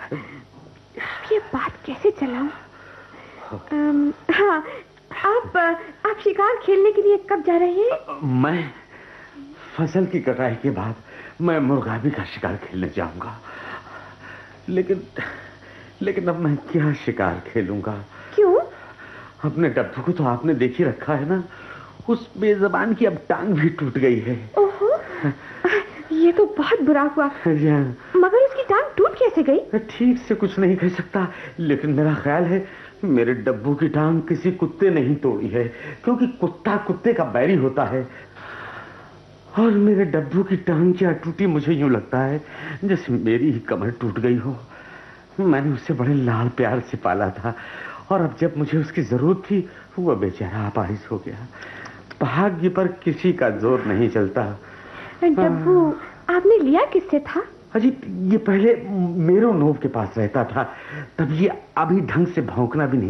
ये बात कैसे चलाऊं? हाँ, आप शिकार खेलने के लिए कब जा रहे हैं? मैं फसल की कटाई के बाद मैं मुर्गाबी का शिकार खेलने जाऊंगा। लेकिन लेकिन अब मैं क्या शिकार खेलूंगा? क्यों? अपने डब्बू को तो आपने देख ही रखा है ना। उस बेज़बान की अब टांग भी टूट गई है। ओहो, ये तो बहुत बुरा हुआ। मगर उसकी टांग टूट कैसे गई? ठीक से कुछ नहीं कह सकता, लेकिन मेरा ख्याल है मेरे डब्बू की टांग किसी कुत्ते ने ही तोड़ी है, क्योंकि कुत्ता कुत्ते का बैरी होता है। और मेरे डब्बू की टांग क्या टूटी, मुझे यूं लगता है जैसे मेरी ही कमर टूट गई हो। मैंने उसे बड़े लाड प्यार से पाला था, और अब जब मुझे उसकी जरूरत थी वह बेचारा अपाहिज हो गया। भाग्य पर किसी का जोर नहीं चलता। डब्बू आपने लिया किससे था? अजी, ये पहले मेरो नोव के पास रहता था, तब ये अभी ढंग से भौंकना भी नहीं